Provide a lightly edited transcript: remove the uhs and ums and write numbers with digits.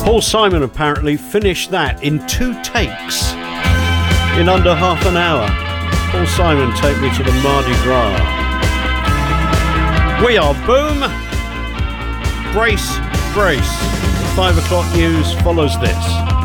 Paul Simon apparently finished that in 2 takes in under half an hour. Paul Simon, Take Me to the Mardi Gras. We are Boom. Brace, brace. The 5 o'clock news follows this.